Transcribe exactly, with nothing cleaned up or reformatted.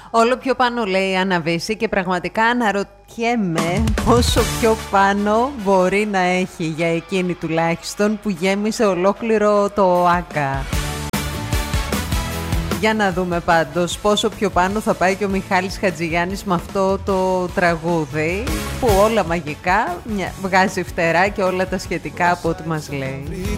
Όλο πιο πάνω, λέει, αναβήσει και πραγματικά αναρωτιέμαι πόσο πιο πάνω μπορεί να έχει για εκείνη τουλάχιστον που γέμισε ολόκληρο το ΆΚΑ. Για να δούμε πάντως πόσο πιο πάνω θα πάει και ο Μιχάλης Χατζηγιάννης με αυτό το τραγούδι που όλα μαγικά βγάζει φτερά και όλα τα σχετικά από ό,τι μας λέει.